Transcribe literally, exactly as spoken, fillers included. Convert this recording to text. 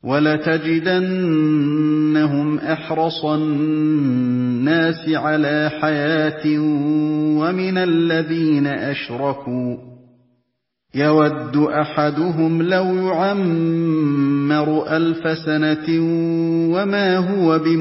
وَلَتَجِدَنَّهُمْ أَحْرَصَ النَّاسِ عَلَىٰ حَيَاةٍ وَمِنَ الَّذِينَ أَشْرَكُوا ۚ يَوَدُّ أَحَدُهُمْ لَوْ يُعَمَّرُ أَلْفَ سَنَةٍ وَمَا هُوَ